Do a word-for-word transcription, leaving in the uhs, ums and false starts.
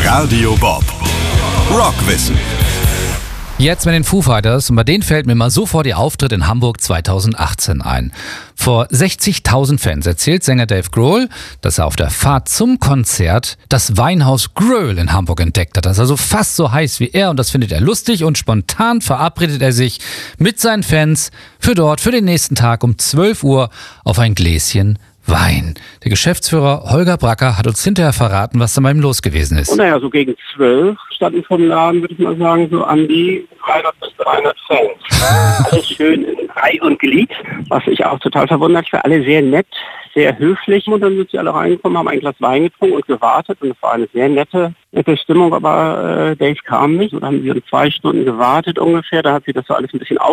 Radio Bob. Rockwissen. Jetzt mit den Foo Fighters, und bei denen fällt mir mal sofort ihr Auftritt in Hamburg zweitausendachtzehn ein. Vor sechzigtausend Fans erzählt Sänger Dave Grohl, dass er auf der Fahrt zum Konzert das Weinhaus Grohl in Hamburg entdeckt hat. Das ist also fast so heiß wie er, und das findet er lustig, und spontan verabredet er sich mit seinen Fans für dort, für den nächsten Tag um zwölf Uhr auf ein Gläschen Wein. Der Geschäftsführer Holger Bracker hat uns hinterher verraten, was da bei ihm los gewesen ist. Und naja, so gegen zwölf standen vom Laden, würde ich mal sagen, so an die dreihundert bis dreihundert Fans. Alles schön in Reihe und Glied, was ich auch total verwundert war. Alle sehr nett, sehr höflich. Und dann sind sie alle reingekommen, haben ein Glas Wein getrunken und gewartet. Und es war eine sehr nette, nette Stimmung, aber äh, Dave kam nicht. Und dann haben wir um zwei Stunden gewartet ungefähr. Da hat sich das so alles ein bisschen